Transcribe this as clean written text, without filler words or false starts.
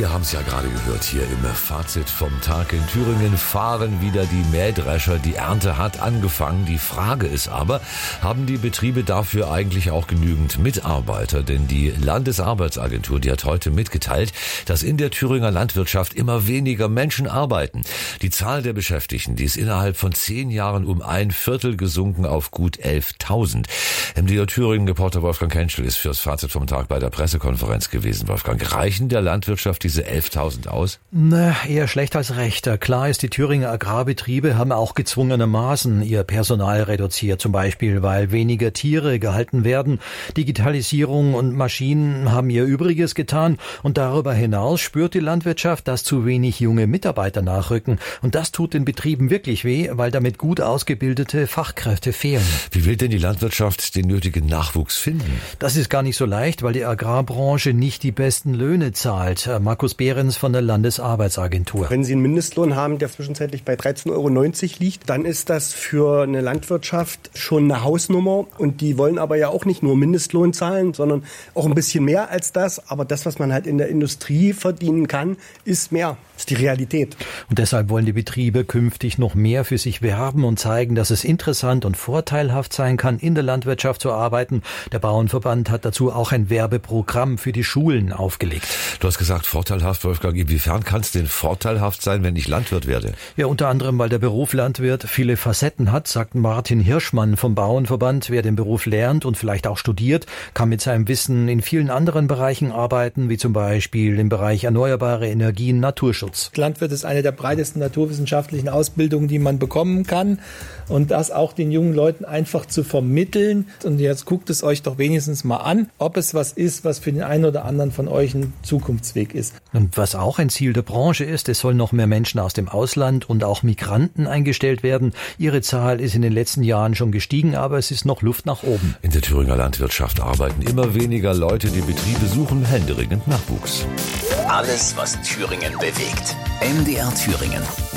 Sie haben es ja gerade gehört hier im Fazit vom Tag. In Thüringen fahren wieder die Mähdrescher. Die Ernte hat angefangen. Die Frage ist aber, haben die Betriebe dafür eigentlich auch genügend Mitarbeiter? Denn die Landesarbeitsagentur, die hat heute mitgeteilt, dass in der Thüringer Landwirtschaft immer weniger Menschen arbeiten. Die Zahl der Beschäftigten, die ist innerhalb von 10 Jahren um 1/4 gesunken auf gut 11.000. MDR Thüringen-Reporter Wolfgang Kentschel ist fürs Fazit vom Tag bei der Pressekonferenz gewesen. Wolfgang, reichen der Landwirtschaft diese 11.000 aus? Eher schlecht als recht. Klar ist, die Thüringer Agrarbetriebe haben auch gezwungenermaßen ihr Personal reduziert, zum Beispiel, weil weniger Tiere gehalten werden. Digitalisierung und Maschinen haben ihr Übriges getan und darüber hinaus spürt die Landwirtschaft, dass zu wenig junge Mitarbeiter nachrücken. Und das tut den Betrieben wirklich weh, weil damit gut ausgebildete Fachkräfte fehlen. Wie will denn die Landwirtschaft den nötigen Nachwuchs finden? Das ist gar nicht so leicht, weil die Agrarbranche nicht die besten Löhne zahlt. Markus Behrens von der Landesarbeitsagentur. Wenn Sie einen Mindestlohn haben, der zwischenzeitlich bei 13,90 € liegt, dann ist das für eine Landwirtschaft schon eine Hausnummer. Und die wollen aber ja auch nicht nur Mindestlohn zahlen, sondern auch ein bisschen mehr als das. Aber das, was man halt in der Industrie verdienen kann, ist mehr. Das ist die Realität. Und deshalb wollen die Betriebe künftig noch mehr für sich werben und zeigen, dass es interessant und vorteilhaft sein kann, in der Landwirtschaft zu arbeiten. Der Bauernverband hat dazu auch ein Werbeprogramm für die Schulen aufgelegt. Du hast gesagt, vorteilhaft, Wolfgang. Inwiefern kann es denn vorteilhaft sein, wenn ich Landwirt werde? Ja, unter anderem, weil der Beruf Landwirt viele Facetten hat, sagt Martin Hirschmann vom Bauernverband. Wer den Beruf lernt und vielleicht auch studiert, kann mit seinem Wissen in vielen anderen Bereichen arbeiten, wie zum Beispiel im Bereich erneuerbare Energien, Naturschutz. Landwirt ist eine der breitesten naturwissenschaftlichen Ausbildungen, die man bekommen kann. Und das auch den jungen Leuten einfach zu vermitteln. Und jetzt guckt es euch doch wenigstens mal an, ob es was ist, was für den einen oder anderen von euch ein Zukunftsweg ist. Und was auch ein Ziel der Branche ist, es sollen noch mehr Menschen aus dem Ausland und auch Migranten eingestellt werden. Ihre Zahl ist in den letzten Jahren schon gestiegen, aber es ist noch Luft nach oben. In der Thüringer Landwirtschaft arbeiten immer weniger Leute. Die Betriebe suchen händeringend Nachwuchs. Alles, was Thüringen bewegt. MDR Thüringen.